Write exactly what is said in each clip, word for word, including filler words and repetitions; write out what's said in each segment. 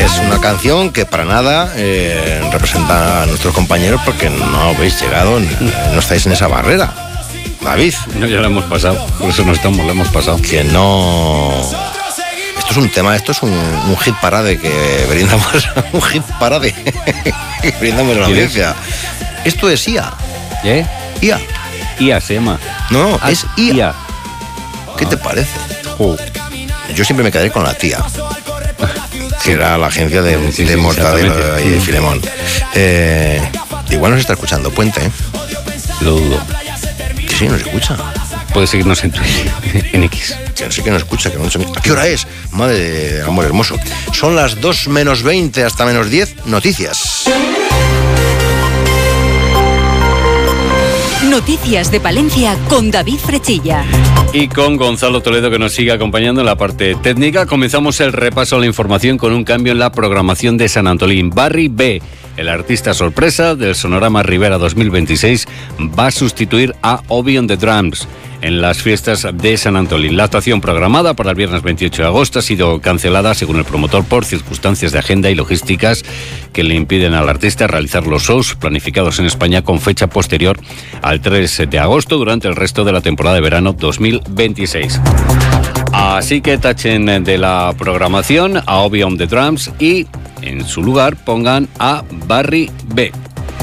es una canción que para nada eh, representa a nuestros compañeros porque no habéis llegado, no estáis en esa barrera. David. No, ya lo hemos pasado, por eso no estamos, lo hemos pasado. Que no... Esto es un tema, esto es un, un hit parade que brindamos, un hit parade que brindamos a la audiencia. Esto es I A. ¿Eh? I A. I A se llama. No, ah, es I A. I A. ¿Qué te parece? Oh. Yo siempre me quedaré con la tía, que era la agencia de, sí, sí, de sí, Mortadelo y de sí. Filemón. Eh, igual nos está escuchando Puente, ¿eh? Lo dudo. Que sí, nos escucha. Puede seguirnos en, en X. Que no sé que nos escucha, que no sé. ¿A qué hora es? Madre de amor hermoso. Son las dos menos veinte hasta menos diez. Noticias. Noticias de Palencia con David Frechilla. Y con Gonzalo Toledo, que nos sigue acompañando en la parte técnica. Comenzamos el repaso a la información con un cambio en la programación de San Antolín. Barry B, el artista sorpresa del Sonorama Rivera dos mil veintiséis, va a sustituir a Obi on the Drums en las fiestas de San Antolín. La actuación programada para el viernes veintiocho de agosto ha sido cancelada, según el promotor, por circunstancias de agenda y logísticas que le impiden al artista realizar los shows planificados en España con fecha posterior al tres de agosto durante el resto de la temporada de verano dos mil veintiséis. Así que tachen de la programación a Obi on the Drums y en su lugar pongan a Barry B.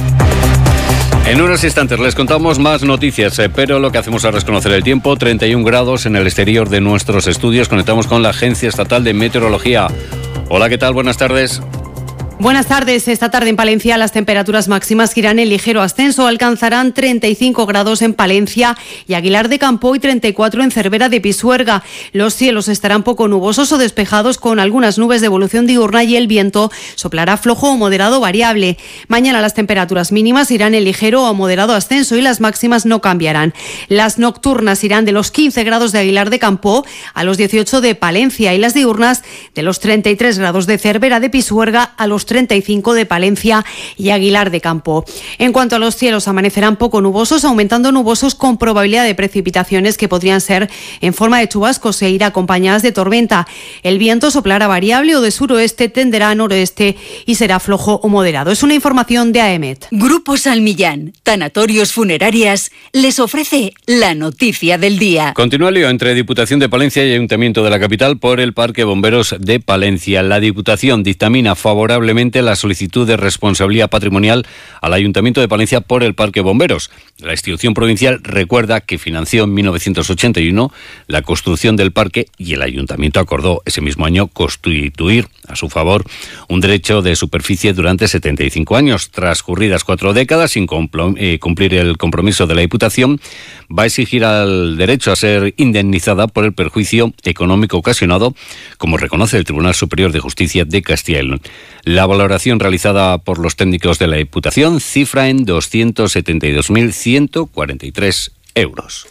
En unos instantes les contamos más noticias, eh, pero lo que hacemos ahora es conocer el tiempo. treinta y un grados en el exterior de nuestros estudios. Conectamos con la Agencia Estatal de Meteorología. Hola, ¿qué tal? Buenas tardes. Buenas tardes. Esta tarde en Palencia las temperaturas máximas irán en ligero ascenso. Alcanzarán treinta y cinco grados en Palencia y Aguilar de Campo y treinta y cuatro en Cervera de Pisuerga. Los cielos estarán poco nubosos o despejados con algunas nubes de evolución diurna y el viento soplará flojo o moderado variable. Mañana las temperaturas mínimas irán en ligero o moderado ascenso y las máximas no cambiarán. Las nocturnas irán de los quince grados de Aguilar de Campo a los dieciocho de Palencia y las diurnas de los treinta y tres grados de Cervera de Pisuerga a los treinta y cinco de Palencia y Aguilar de Campo. En cuanto a los cielos, amanecerán poco nubosos, aumentando nubosos con probabilidad de precipitaciones que podrían ser en forma de chubascos e ir acompañadas de tormenta. El viento soplará variable o de suroeste, tenderá a noroeste y será flojo o moderado. Es una información de A E M E T. Grupo Salmillán, Tanatorios Funerarias, les ofrece la noticia del día. Continúa el lío entre Diputación de Palencia y Ayuntamiento de la capital por el Parque Bomberos de Palencia. La Diputación dictamina favorablemente la solicitud de responsabilidad patrimonial al Ayuntamiento de Palencia por el Parque Bomberos. La institución provincial recuerda que financió en mil novecientos ochenta y uno la construcción del parque y el Ayuntamiento acordó ese mismo año constituir a su favor un derecho de superficie durante setenta y cinco años. Transcurridas cuatro décadas sin cumplir el compromiso de la Diputación, va a exigir al derecho a ser indemnizada por el perjuicio económico ocasionado, como reconoce el Tribunal Superior de Justicia de Castilla y León. La valoración realizada por los técnicos de la Diputación cifra en doscientos setenta y dos mil ciento cuarenta y tres euros.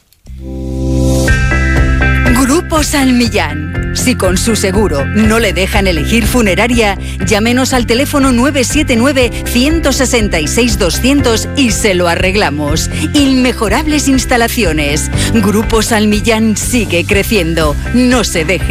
Grupo Salmillán. Si con su seguro no le dejan elegir funeraria, llámenos al teléfono nueve siete nueve, uno seis seis, doscientos y se lo arreglamos. Inmejorables instalaciones. Grupo Salmillán sigue creciendo. No se deje